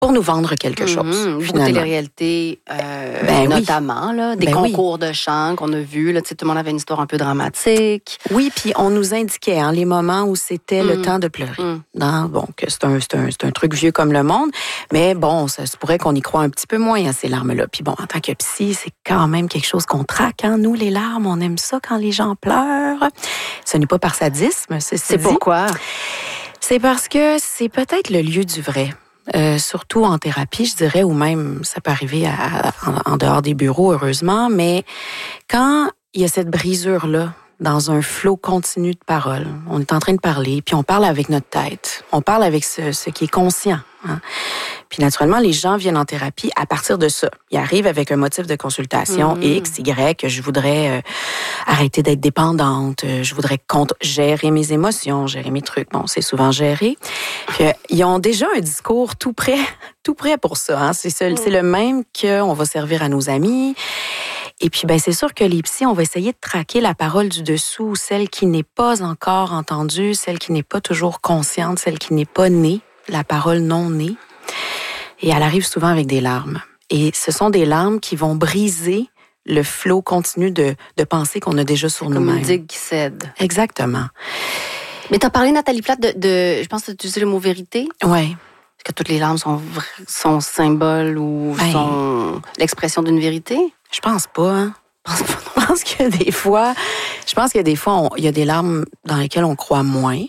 pour nous vendre quelque chose. Beaucoup de télé-réalité, notamment, là, des concours de chant qu'on a vus. Là, tout le monde avait une histoire un peu dramatique. Oui, puis on nous indiquait les moments où c'était le temps de pleurer. Bon, que c'est un truc vieux comme le monde, mais bon, ça se pourrait qu'on y croit un petit peu moins à ces larmes-là. Puis bon, en tant que psy, c'est quand même quelque chose qu'on traque. Nous, les larmes, on aime ça quand les gens pleurent. Ce n'est pas par sadisme, c'est pourquoi? C'est parce que c'est peut-être le lieu du vrai. Surtout en thérapie, je dirais, ou même ça peut arriver en dehors des bureaux, heureusement, mais quand il y a cette brisure-là, dans un flot continu de paroles, on est en train de parler, puis on parle avec notre tête, on parle avec ce qui est conscient. Puis naturellement, les gens viennent en thérapie à partir de ça. Ils arrivent avec un motif de consultation X, Y, je voudrais arrêter d'être dépendante, je voudrais gérer mes émotions, gérer mes trucs. Bon, c'est souvent géré. Puis, ils ont déjà un discours tout prêt pour ça. C'est le même qu'on va servir à nos amis. Et puis, c'est sûr que les psys, on va essayer de traquer la parole du dessous, celle qui n'est pas encore entendue, celle qui n'est pas toujours consciente, celle qui n'est pas née, la parole non née. Et elle arrive souvent avec des larmes. Et ce sont des larmes qui vont briser le flot continu de pensée qu'on a déjà sur nous-mêmes. Comme une digue qui cède. Exactement. Mais tu as parlé, Nathalie Plante, je pense que tu as utilisé le mot vérité. Oui. Est-ce que toutes les larmes sont symboles ou sont l'expression d'une vérité? Je pense pas. Je pense qu'il y a des fois, il y a des larmes dans lesquelles on croit moins.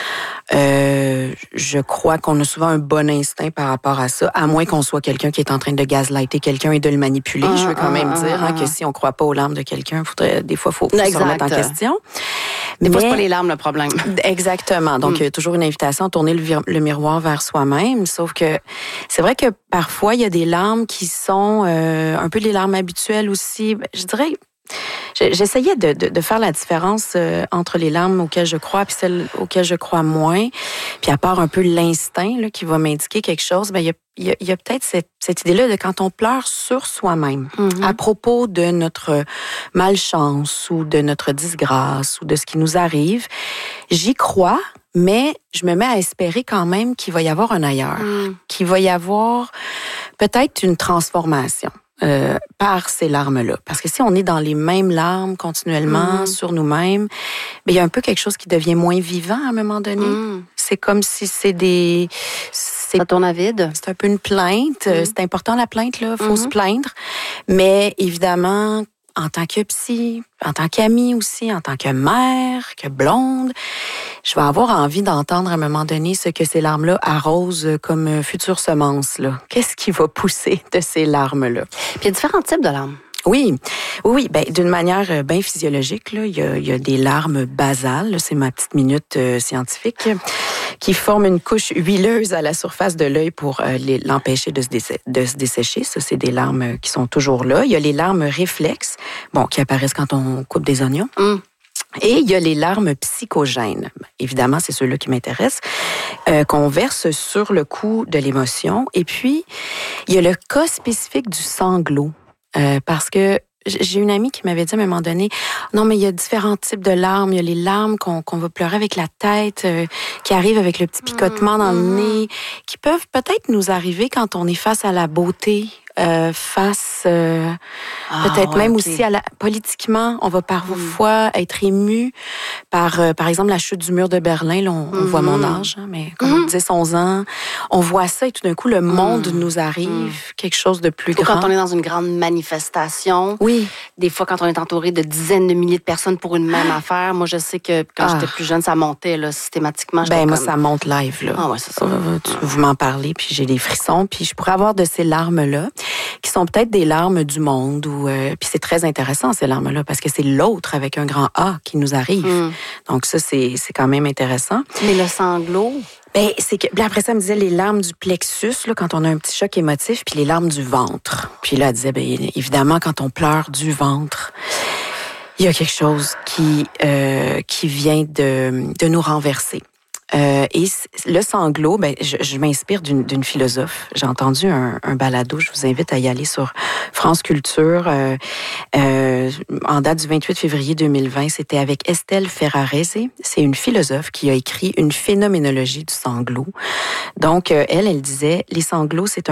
Je crois qu'on a souvent un bon instinct par rapport à ça, à moins qu'on soit quelqu'un qui est en train de gaslighter quelqu'un et de le manipuler. Je veux quand même dire que si on croit pas aux larmes de quelqu'un, des fois, faut se remettre en question. Des fois, c'est pas les larmes le problème. Exactement. Donc, il y a toujours une invitation à tourner le miroir vers soi-même. Sauf que c'est vrai que parfois, il y a des larmes qui sont un peu les larmes habituelles aussi. Je dirais... J'essayais de faire la différence entre les larmes auxquelles je crois et celles auxquelles je crois moins. Puis à part un peu l'instinct là, qui va m'indiquer quelque chose, il y a peut-être cette idée-là de quand on pleure sur soi-même, à propos de notre malchance ou de notre disgrâce ou de ce qui nous arrive. J'y crois, mais je me mets à espérer quand même qu'il va y avoir un ailleurs, qu'il va y avoir peut-être une transformation. Par ces larmes-là. Parce que si on est dans les mêmes larmes continuellement sur nous-mêmes, il y a un peu quelque chose qui devient moins vivant à un moment donné. C'est comme si ça tourne à vide. C'est un peu une plainte. C'est important la plainte, là. Faut se plaindre. Mais évidemment, en tant que psy, en tant qu'amie aussi, en tant que mère, que blonde, je vais avoir envie d'entendre à un moment donné ce que ces larmes-là arrosent comme future semence, là. Qu'est-ce qui va pousser de ces larmes-là? Puis il y a différents types de larmes. Oui. D'une manière bien physiologique, là, il y a des larmes basales, là, c'est ma petite minute scientifique, qui forment une couche huileuse à la surface de l'œil pour l'empêcher de se dessécher. Ça, c'est des larmes qui sont toujours là. Il y a les larmes réflexes, qui apparaissent quand on coupe des oignons. Et il y a les larmes psychogènes. Évidemment, c'est ceux-là qui m'intéressent, qu'on verse sur le coup de l'émotion. Et puis, il y a le cas spécifique du sanglot. Parce que j'ai une amie qui m'avait dit à un moment donné, non, mais il y a différents types de larmes. Il y a les larmes qu'on va pleurer avec la tête, qui arrivent avec le petit picotement dans le nez, qui peuvent peut-être nous arriver quand on est face à la beauté, peut-être même aussi politiquement, on va parfois être ému par exemple la chute du mur de Berlin. Là, on voit mon âge, mais comme 10-11 ans, on voit ça et tout d'un coup le monde nous arrive, quelque chose de plus grand. Quand on est dans une grande manifestation, des fois quand on est entouré de dizaines de milliers de personnes pour une même affaire, moi je sais que quand j'étais plus jeune, ça montait là, systématiquement. Moi ça monte live là. C'est ça. Vous m'en parlez, puis j'ai des frissons, puis je pourrais avoir de ces larmes là qui sont peut-être des larmes du monde. Puis c'est très intéressant, ces larmes-là, parce que c'est l'autre avec un grand A qui nous arrive. Donc ça, c'est quand même intéressant. Mais le sanglot... c'est que après ça, elle me disait les larmes du plexus, là, quand on a un petit choc émotif, puis les larmes du ventre. Puis là, elle disait, évidemment, quand on pleure du ventre, il y a quelque chose qui vient de nous renverser. Et le sanglot, je m'inspire d'une philosophe. J'ai entendu un balado, je vous invite à y aller sur France Culture, en date du 28 février 2020. C'était avec Estelle Ferrarese. C'est une philosophe qui a écrit une phénoménologie du sanglot. Donc, elle disait, les sanglots, c'est